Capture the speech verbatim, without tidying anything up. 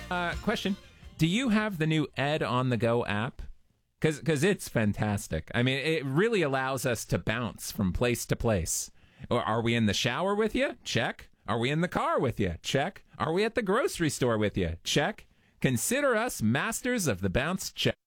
Uh, question. Do you have the new Ed on the Go app? Because it's fantastic. I mean, it really allows us to bounce from place to place. Or are we in the shower with you? Check. Are we in the car with you? Check. Are we at the grocery store with you? Check. Consider us masters of the bounce check.